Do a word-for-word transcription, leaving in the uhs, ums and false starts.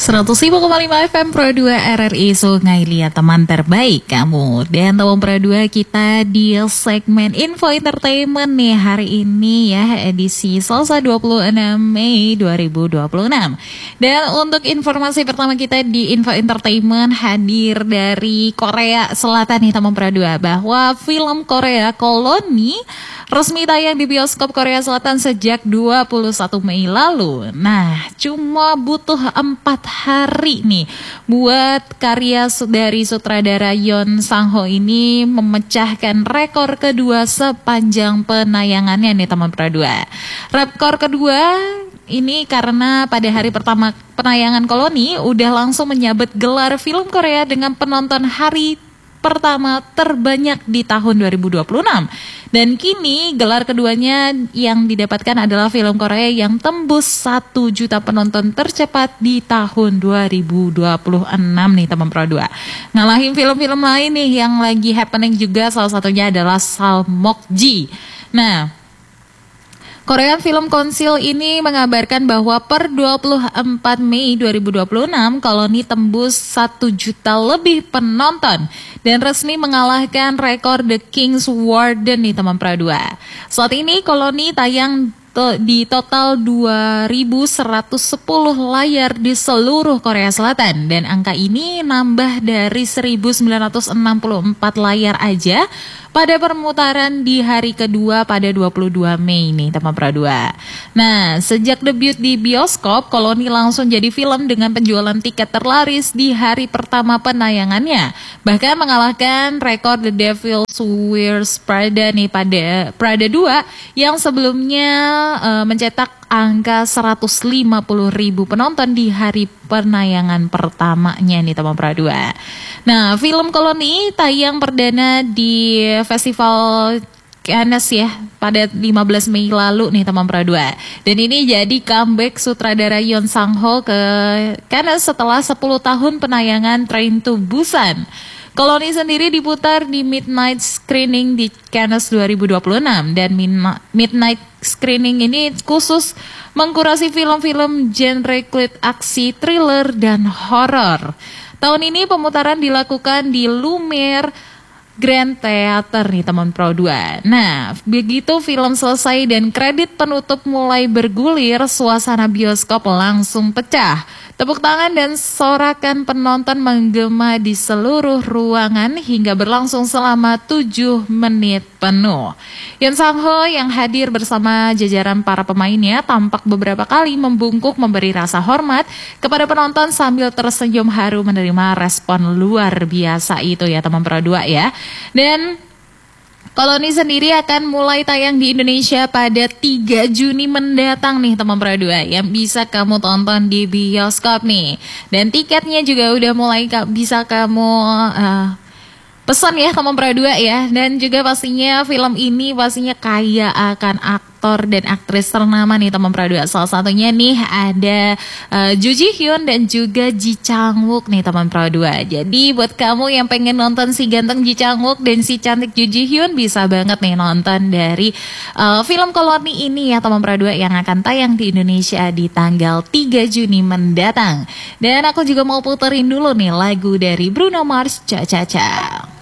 seratus lima koma lima F M Pro dua R R I Sungai Liat, teman terbaik kamu. Dan teman Pro dua, kita di segmen Info Entertainment nih hari ini ya, edisi Selasa dua puluh enam Mei dua ribu dua puluh enam. Dan untuk informasi pertama kita di Info Entertainment hadir dari Korea Selatan nih teman Pro dua, bahwa film Korea Koloni resmi tayang di bioskop Korea Selatan sejak dua puluh satu Mei lalu. Nah, cuma butuh empat hari nih buat karya dari sutradara Yoon Sang-ho ini memecahkan rekor kedua sepanjang penayangannya nih teman Pro dua. Rekor kedua ini karena pada hari pertama penayangan Koloni udah langsung menyabet gelar film Korea dengan penonton hari pertama terbanyak di tahun dua ribu dua puluh enam. Dan kini gelar keduanya yang didapatkan adalah film Korea yang tembus satu juta penonton tercepat di tahun dua ribu dua puluh enam nih teman Pro dua. Ngalahin film-film lain nih yang lagi happening juga, salah satunya adalah Salmokji. Nah, Korean Film Council ini mengabarkan bahwa per dua puluh empat Mei dua ribu dua puluh enam, Koloni tembus satu juta lebih penonton dan resmi mengalahkan rekor The King's Warden nih teman Pro dua. Saat ini Koloni tayang to- di total dua ribu seratus sepuluh layar di seluruh Korea Selatan, dan angka ini nambah dari seribu sembilan ratus enam puluh empat layar aja pada permutaran di hari kedua pada dua puluh dua Mei nih teman Pro dua. Nah, sejak debut di bioskop, Koloni langsung jadi film dengan penjualan tiket terlaris di hari pertama penayangannya. Bahkan mengalahkan rekor The Devil's Wears Prada nih pada Prada dua yang sebelumnya uh, mencetak angka seratus lima puluh ribu penonton di hari penayangan pertamanya nih teman Pro dua. Nah, film Koloni tayang perdana di Festival Cannes ya pada lima belas Mei lalu nih teman Pro dua. Dan ini jadi comeback sutradara Yoon Sang-ho ke Cannes setelah sepuluh tahun penayangan Train to Busan. Koloni sendiri diputar di Midnight Screening di Cannes dua ribu dua puluh enam, dan Midnight Screening ini khusus mengkurasi film-film genre klit aksi, thriller, dan horor. Tahun ini pemutaran dilakukan di Lumiere Grand Theater nih teman Pro dua. Nah, begitu film selesai dan kredit penutup mulai bergulir, suasana bioskop langsung pecah. Tepuk tangan dan sorakan penonton menggema di seluruh ruangan hingga berlangsung selama tujuh menit penuh. Yoon Sang-ho yang hadir bersama jajaran para pemainnya tampak beberapa kali membungkuk memberi rasa hormat kepada penonton sambil tersenyum haru menerima respon luar biasa itu ya teman Pro dua ya. Dan Koloni sendiri akan mulai tayang di Indonesia pada tiga Juni mendatang nih teman Pro dua, yang bisa kamu tonton di bioskop nih. Dan tiketnya juga udah mulai bisa kamu uh, pesan ya teman Pro dua ya. Dan juga pastinya film ini pastinya kaya akan aktor dan aktris ternama nih teman Pro dua. Salah satunya nih ada uh, Joo Ji Hyun dan juga Ji Chang Wook nih teman Pro dua. Jadi buat kamu yang pengen nonton si ganteng Ji Chang Wook dan si cantik Joo Ji Hyun, bisa banget nih nonton dari uh, film Koloni ini ya teman Pro dua, yang akan tayang di Indonesia di tanggal tiga Juni mendatang. Dan aku juga mau puterin dulu nih lagu dari Bruno Mars, Cha Cha Cha.